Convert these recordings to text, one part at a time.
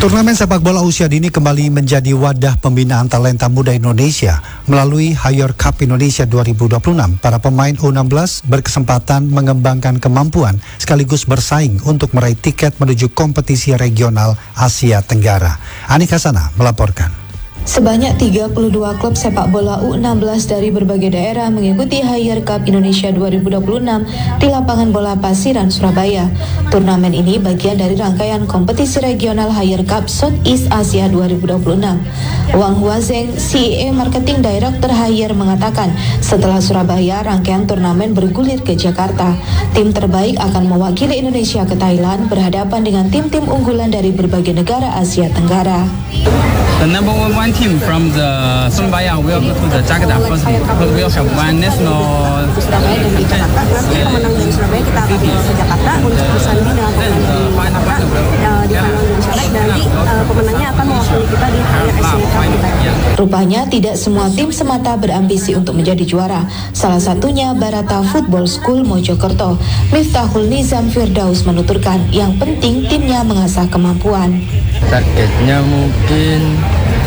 Turnamen sepak bola usia dini kembali menjadi wadah pembinaan talenta muda Indonesia. Melalui Hayor Cup Indonesia 2026, para pemain U16 berkesempatan mengembangkan kemampuan sekaligus bersaing untuk meraih tiket menuju kompetisi regional Asia Tenggara. Anik Hasanah melaporkan. Sebanyak 32 klub sepak bola U16 dari berbagai daerah mengikuti Hayor Cup Indonesia 2026 di lapangan bola Pasiran, Surabaya. Turnamen ini bagian dari rangkaian kompetisi regional Hayor Cup Southeast Asia 2026. Wang Huazeng, CEO Marketing Director Hayor, mengatakan setelah Surabaya, rangkaian turnamen bergulir ke Jakarta. Tim terbaik akan mewakili Indonesia ke Thailand berhadapan dengan tim-tim unggulan dari berbagai negara Asia Tenggara. The number one team from the Surabaya will go to the Jakarta first. We will have one national. Surabaya dan di Jakarta, nanti pemenang dari Surabaya kita akan ke Jakarta untuk bersanding dengan pemenang di Jakarta di final Indonesia Live. Nanti pemenangnya akan mewakili kita di Hayor Asian Cup. Rupanya tidak semua tim semata berambisi untuk menjadi juara. Salah satunya Barata Football School Mojokerto. Miftahul Nizam Firdaus menuturkan yang penting timnya mengasah kemampuan. Targetnya mungkin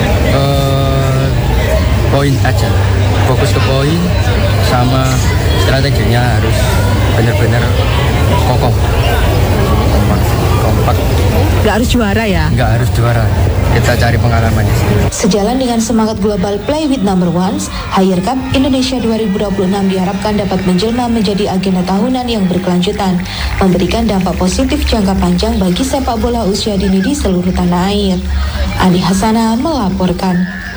poin aja, fokus ke poin, sama strateginya harus benar-benar kokoh, kompak. Nggak harus juara ya? Nggak harus juara, kita cari pengalaman di sini. Sejalan dengan semangat global Play with Number Ones, Hayor Cup Indonesia 2026 diharapkan dapat menjelma menjadi agenda tahunan yang berkelanjutan, memberikan dampak positif jangka panjang bagi sepak bola usia dini di seluruh tanah air. Anik Hasanah melaporkan.